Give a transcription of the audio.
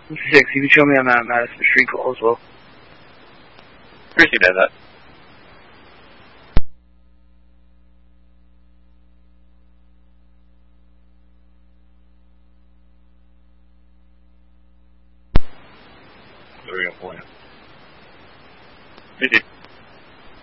6, you can show me on that Madison Street call as well. Appreciate that. There we go for you. 50.